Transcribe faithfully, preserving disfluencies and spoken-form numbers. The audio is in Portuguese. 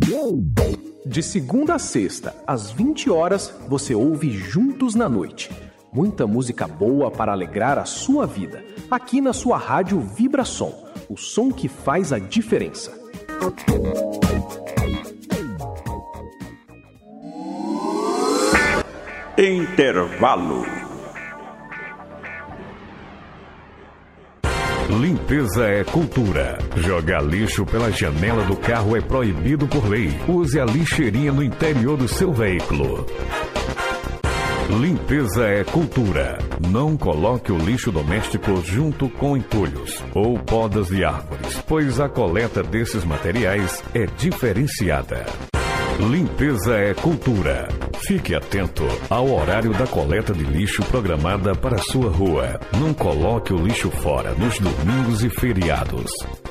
De segunda a sexta, às vinte horas, você ouve Juntos na Noite. Muita música boa para alegrar a sua vida. Aqui na sua rádio Vibração, o som que faz a diferença. Intervalo. Limpeza é cultura. Jogar lixo pela janela do carro é proibido por lei. Use a lixeirinha no interior do seu veículo. Limpeza é cultura. Não coloque o lixo doméstico junto com entulhos ou podas de árvores, pois a coleta desses materiais é diferenciada. Limpeza é cultura. Fique atento ao horário da coleta de lixo programada para a sua rua. Não coloque o lixo fora nos domingos e feriados.